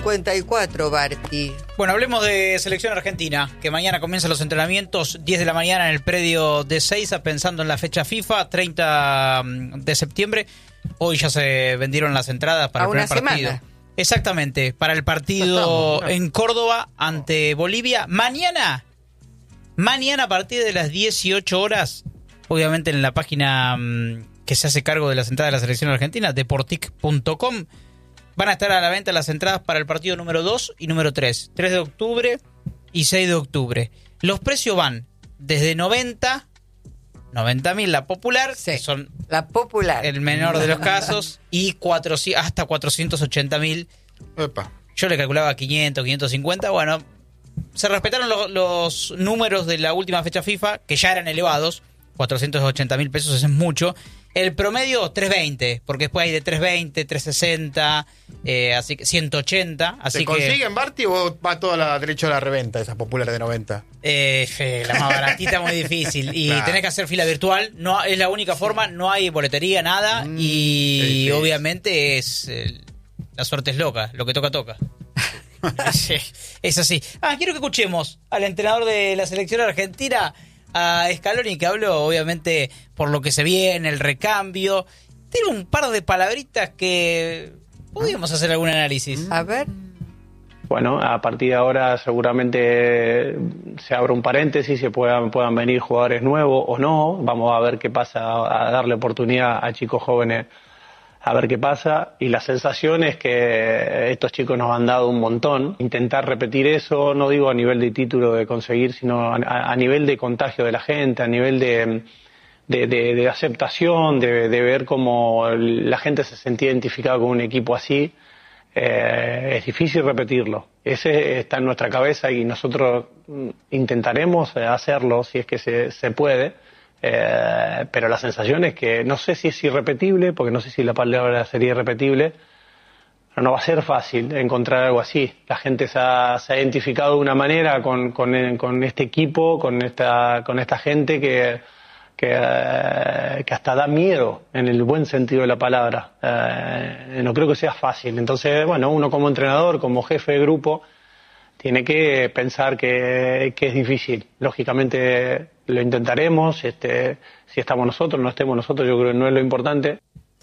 2:54, Barty. Bueno, hablemos de selección argentina, que mañana comienzan los entrenamientos, 10 de la mañana en el predio de Seiza, pensando en la fecha FIFA, 30 de septiembre. Hoy ya se vendieron las entradas para el primer partido. Semana. Exactamente, para el partido en Córdoba ante Bolivia. Mañana a partir de las 18 horas, obviamente en la página que se hace cargo de las entradas de la selección argentina, deportic.com, van a estar a la venta las entradas para el partido número 2 y número 3. 3 de octubre y 6 de octubre. Los precios van desde 90.000 la popular, Sí, que son la popular. el menor de los casos, y hasta 480.000. Epa. Yo le calculaba 500, 550. Bueno, se respetaron los números de la última fecha FIFA, que ya eran elevados. 480.000 pesos es mucho. El promedio 320, porque después hay de 320, 360, así que 180. Así ¿Se consiguen, Barty, o va toda la derecho a la reventa, esa popular de 90? La más baratita, muy difícil. Y Claro. tenés que hacer fila virtual. No es la única forma, no hay boletería, nada. Y sí. obviamente la suerte es loca, lo que toca, toca. Sí, es así. Quiero que escuchemos al entrenador de la selección argentina, a Scaloni, que habló obviamente por lo que se viene, el recambio. Tiene un par de palabritas que podríamos hacer algún análisis. A ver. Bueno, a partir de ahora seguramente se abre un paréntesis y puedan venir jugadores nuevos o no. Vamos a ver qué pasa, a darle oportunidad a chicos jóvenes a ver qué pasa. Y la sensación es que estos chicos nos han dado un montón. Intentar repetir eso, no digo a nivel de título de conseguir, sino a nivel de contagio de la gente, a nivel de aceptación, de ver cómo la gente se sentía identificada con un equipo así. Es difícil repetirlo. Ese está en nuestra cabeza y nosotros intentaremos hacerlo si es que se puede, pero la sensación es que no sé si es irrepetible, porque no sé si la palabra sería irrepetible, pero no va a ser fácil encontrar algo así. La gente se ha identificado de una manera con este equipo, con esta gente que hasta da miedo, en el buen sentido de la palabra. No creo que sea fácil. Entonces, bueno, uno como entrenador, como jefe de grupo, tiene que pensar que es difícil. Lógicamente lo intentaremos, si estamos nosotros, no estemos nosotros, yo creo que no es lo importante.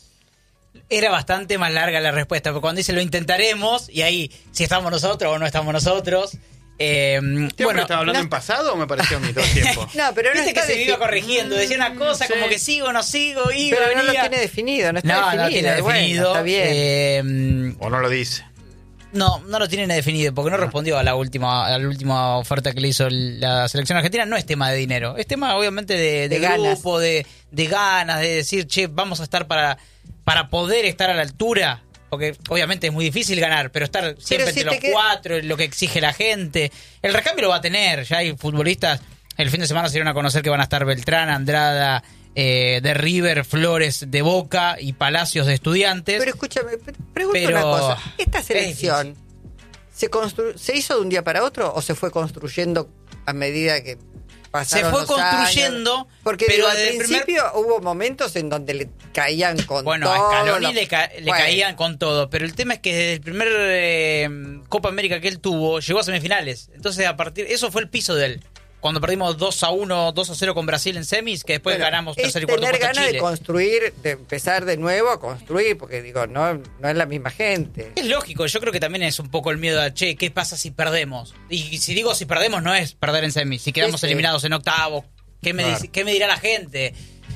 Era bastante más larga la respuesta, porque cuando dice lo intentaremos, y ahí si estamos nosotros o no estamos nosotros. Bueno, ¿estaba hablando en pasado o me pareció a mí todo el tiempo? No, pero no viste que está se iba corrigiendo, decía una cosa sí. como que sigo, no sigo, iba, Pero no lo venía. tiene definido, no está definido. No tiene Bueno, definido. está bien. ¿O no lo dice? No lo tiene definido, porque no respondió a la última oferta que le hizo la selección argentina. No es tema de dinero, es tema obviamente de grupo, de ganas, de decir, che, vamos a estar para poder estar a la altura. Porque obviamente es muy difícil ganar, pero estar siempre si entre los cuatro es lo que exige la gente. El recambio lo va a tener, ya hay futbolistas. El fin de semana se dieron a conocer que van a estar Beltrán, Andrada de River, Flores de Boca y Palacios de Estudiantes. Pero escúchame, pregunto una cosa. ¿Esta selección se hizo de un día para otro o se fue construyendo a medida que pasaron se fue los construyendo, años? Porque pero al principio hubo momentos en donde le caían con todo. Bueno, a Scaloni le caían con todo, pero el tema es que desde el primer Copa América que él tuvo, llegó a semifinales. Entonces, eso fue el piso de él. Cuando perdimos 2-1, 2-0 con Brasil en semis, que después ganamos tercer y cuarto puesto a tener ganas Chile. de construir, de empezar de nuevo a construir, porque digo, no es la misma gente. Es lógico, yo creo que también es un poco el miedo a, che, ¿qué pasa si perdemos? Y si digo si perdemos, no es perder en semis. Si quedamos eliminados en octavo, ¿qué me dirá la gente?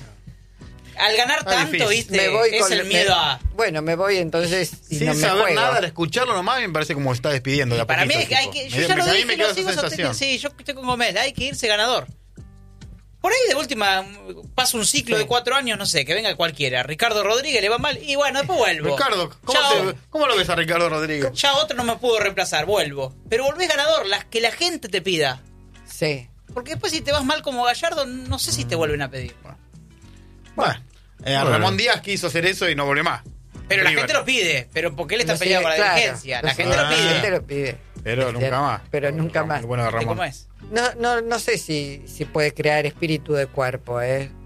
Al ganar tanto, difícil. ¿viste? Es el miedo a... Bueno, me voy entonces y Sin no me saber juego. nada, al escucharlo nomás me parece como está despidiendo de a Para mí poquito, hay tipo. que... Yo ya lo A mí dije, me quedó lo esa sigo sensación. sí, yo estoy con Gómez, hay que irse ganador. Por ahí de última pasa un ciclo de 4 años, no sé, que venga cualquiera. Ricardo Rodríguez le va mal y bueno, después vuelvo. Ricardo, Chao. ¿cómo lo ves a Ricardo Rodríguez? Ya otro no me pudo reemplazar, vuelvo. Pero volvés ganador, que la gente te pida. Sí. Porque después si te vas mal como Gallardo, no sé si te vuelven a pedir. Bueno, Ramón Díaz quiso hacer eso y no volvió más. Pero River. la gente lo pide, pero porque él está No sé, peleado con la claro. dirigencia. La No sé, gente lo La pide. gente lo pide. Pero nunca más. Pero nunca más. Bueno, de ¿Y Ramón. cómo es? No sé si puede crear espíritu de cuerpo,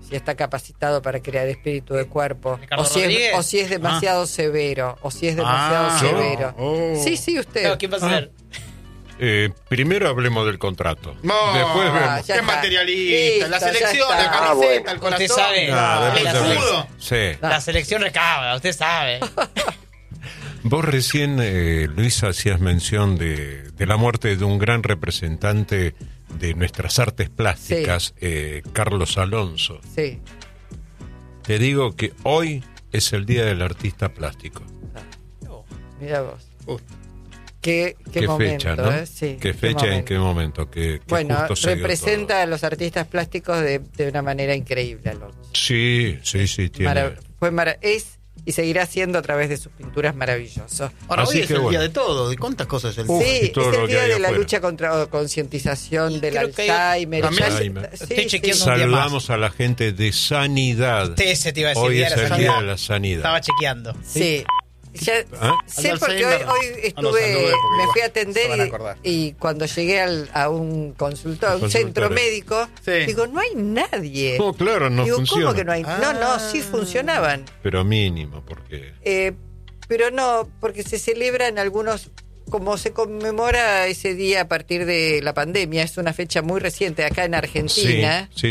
si está capacitado para crear espíritu de cuerpo, Ricardo o si es demasiado severo, severo. Sí, usted. Claro, ¿quién va a ser? Primero hablemos del contrato. No, después vemos. qué materialista. Listo, la selección, ya la está. camiseta, el corazón. Usted sabe. después el hablemos. escudo. Sí. La selección recauda, usted sabe. Vos recién, Luis, hacías mención de la muerte de un gran representante de nuestras artes plásticas, Carlos Alonso. Sí. Te digo que hoy es el Día del Artista Plástico. Mira vos. Qué momento, fecha, ¿no? Sí, ¿Qué fecha, momento. en qué momento? Que Bueno, justo se dio representa todo. a los artistas plásticos de una manera increíble, Alonso. Sí, tiene. Es y seguirá siendo a través de sus pinturas maravilloso. Ahora, Así hoy es que el bueno. día de todo. ¿De cuántas cosas es el Uf, Sí, y todo es lo el que día hay de la afuera. lucha contra concientización del Creo que Alzheimer. Alzheimer. Estoy chequeando un día Saludamos a la gente de Sanidad. Ese te iba a decir. Hoy Día es de la el Sanidad. Día de la Sanidad. Estaba chequeando. Sí. Ya, sé Al porque Alzheimer. hoy No estuve, salude porque me igual fui a se atender van a acordar. y cuando llegué a un consultorio, a un Consultorio. centro médico, Sí. digo, no hay nadie. No, claro, no Digo, funciona. ¿cómo que no hay? No, sí funcionaban. Pero mínimo, porque... Pero no, porque se celebran algunos, como se conmemora ese día a partir de la pandemia, es una fecha muy reciente acá en Argentina. Sí,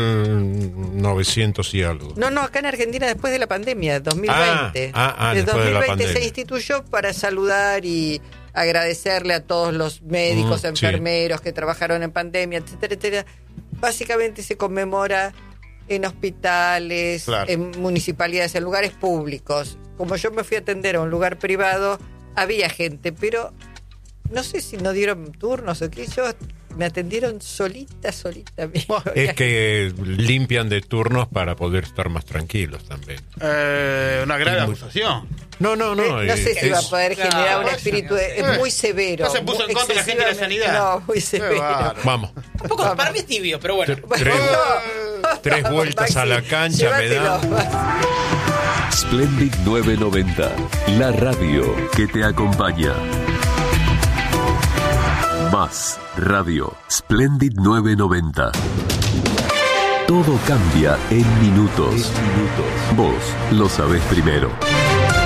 1900 y algo. No, acá en Argentina después de la pandemia, 2020. después de la 2020 pandemia. se instituyó para saludar y agradecerle a todos los médicos, sí. enfermeros que trabajaron en pandemia, etcétera, etcétera. Básicamente se conmemora en hospitales, Claro. en municipalidades, en lugares públicos. Como yo me fui a atender a un lugar privado, había gente, pero no sé si no dieron turnos o qué, me atendieron solita. Es que limpian de turnos para poder estar más tranquilos también. Una grave acusación. No. No sé si va a poder generar un espíritu muy severo. Ya se puso en contra de la gente de la sanidad. No, muy severo. bárbaro. Vamos. Un poco, para mí es tibio, pero bueno. Tres vueltas a la cancha me da. Splendid 990, la radio que te acompaña. Más radio, Splendid 990. Todo cambia en minutos. Vos lo sabés primero.